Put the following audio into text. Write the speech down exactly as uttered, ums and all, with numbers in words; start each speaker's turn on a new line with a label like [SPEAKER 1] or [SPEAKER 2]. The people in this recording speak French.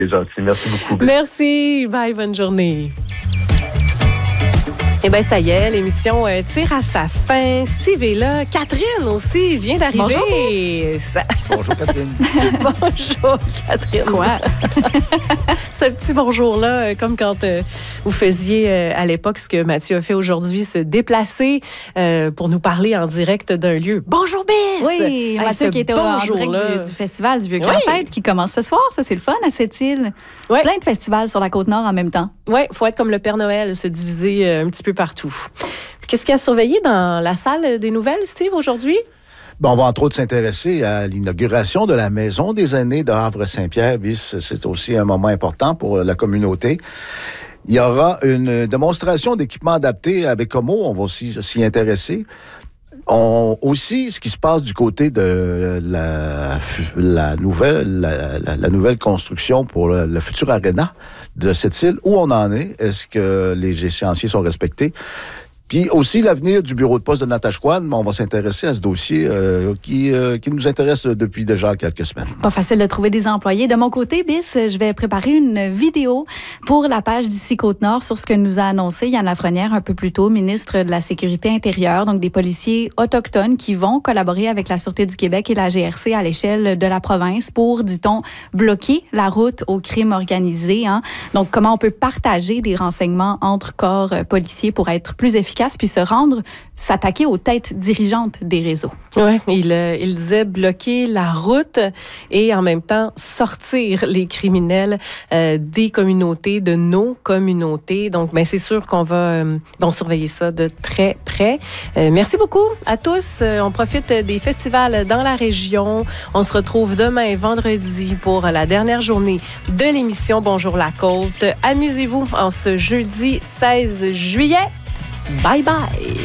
[SPEAKER 1] C'est gentil. Merci beaucoup.
[SPEAKER 2] Merci. Bye, bonne journée. Eh bien, ça y est, l'émission euh, tire à sa fin. Steve est là. Catherine aussi vient d'arriver.
[SPEAKER 3] Bonjour,
[SPEAKER 2] ça...
[SPEAKER 3] bonjour Catherine.
[SPEAKER 2] Bonjour, Catherine.
[SPEAKER 3] Quoi?
[SPEAKER 2] Ce petit bonjour-là, euh, comme quand euh, vous faisiez euh, à l'époque ce que Mathieu a fait aujourd'hui, se déplacer euh, pour nous parler en direct d'un lieu. Bonjour, Biss!
[SPEAKER 4] Oui,
[SPEAKER 2] hey,
[SPEAKER 4] Mathieu qui était en direct du, du festival du Vieux Grand
[SPEAKER 2] Oui.
[SPEAKER 4] Fête qui commence ce soir. Ça, c'est le fun à cette île.
[SPEAKER 2] Ouais.
[SPEAKER 4] Plein de festivals sur la Côte-Nord en même temps.
[SPEAKER 2] Oui, il faut être comme le Père Noël, se diviser euh, un petit peu partout. Qu'est-ce qu'il y a surveillé dans la salle des nouvelles, Steve, aujourd'hui?
[SPEAKER 3] Bon, on va entre autres s'intéresser à l'inauguration de la Maison des aînés de Havre-Saint-Pierre. C'est aussi un moment important pour la communauté. Il y aura une démonstration d'équipements adaptés avec Como. On va aussi s'y intéresser. On, aussi, ce qui se passe du côté de la, la, nouvelle, la, la, la nouvelle construction pour le, le futur aréna de cette île, où on en est, est-ce que les échéanciers sont respectés? Puis aussi l'avenir du bureau de poste de Natashquan, on va s'intéresser à ce dossier euh, qui, euh, qui nous intéresse depuis déjà quelques semaines.
[SPEAKER 4] Pas facile de trouver des employés. De mon côté, Biss, je vais préparer une vidéo pour la page d'ici Côte-Nord sur ce que nous a annoncé Yann Lafrenière un peu plus tôt, ministre de la Sécurité intérieure, donc des policiers autochtones qui vont collaborer avec la Sûreté du Québec et la G R C à l'échelle de la province pour, dit-on, bloquer la route au crime organisé. Hein? Donc, comment on peut partager des renseignements entre corps euh, policiers pour être plus efficace puis se rendre, s'attaquer aux têtes dirigeantes des réseaux.
[SPEAKER 2] Oui, il, euh, il disait bloquer la route et en même temps sortir les criminels euh, des communautés, de nos communautés. Donc, ben, c'est sûr qu'on va euh, bon, surveiller ça de très près. Euh, merci beaucoup à tous. Euh, on profite des festivals dans la région. On se retrouve demain, vendredi, pour la dernière journée de l'émission Bonjour la Côte. Amusez-vous en ce jeudi seize juillet. Bye bye!